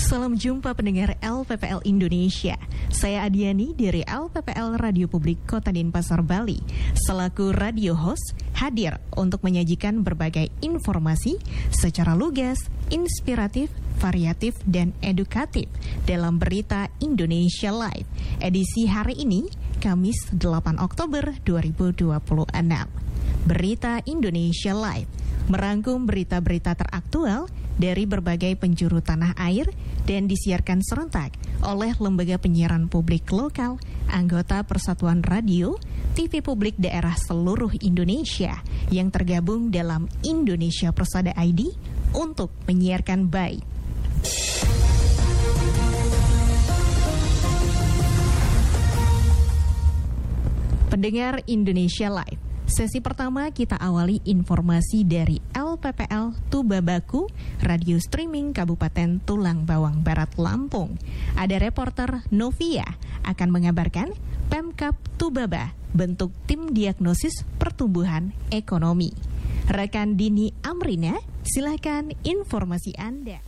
Salam jumpa pendengar LPPL Indonesia. Saya Adiani dari LPPL Radio Publik Kota Denpasar, Bali. Selaku radio host, hadir untuk menyajikan berbagai informasi secara lugas, inspiratif, variatif, dan edukatif dalam Berita Indonesia Live. Edisi hari ini, Kamis 8 Oktober 2026. Berita Indonesia Live merangkum berita-berita teraktual dari berbagai penjuru tanah air dan disiarkan serentak oleh Lembaga Penyiaran Publik Lokal, anggota Persatuan Radio, TV Publik Daerah seluruh Indonesia yang tergabung dalam Indonesia Persada ID untuk menyiarkan baik. Pendengar Indonesia Live, sesi pertama kita awali informasi dari LPPL Tubabaku, radio streaming Kabupaten Tulang Bawang Barat, Lampung. Ada reporter Novia akan mengabarkan Pemkab Tubaba bentuk tim diagnosis pertumbuhan ekonomi. Rekan Dini Amrina, silakan informasi Anda.